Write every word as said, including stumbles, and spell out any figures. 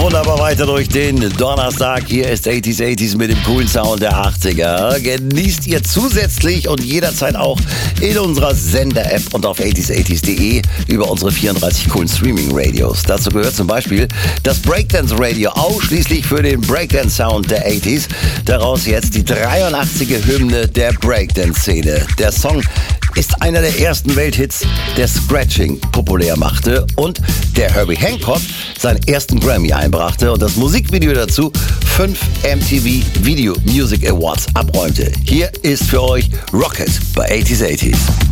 wunderbar weiter durch den Donnerstag. Hier ist achtziger achtziger mit dem coolen Sound der achtziger. Genießt ihr zusätzlich und jederzeit auch in unserer Sender-App und auf achtziger achtziger punkt de über unsere vierunddreißig coolen Streaming-Radios. Dazu gehört zum Beispiel das Breakdance-Radio, ausschließlich für den Breakdance-Sound der achtziger. Daraus jetzt die dreiundachtziger Hymne der Breakdance-Szene. Der Song ist einer der ersten Welthits, der Scratching populär machte und der Herbie Hancock seinen ersten Grammy einbrachte und das Musikvideo dazu fünf M T V Video Music Awards abräumte. Hier ist für euch Rocket bei achtziger achtziger.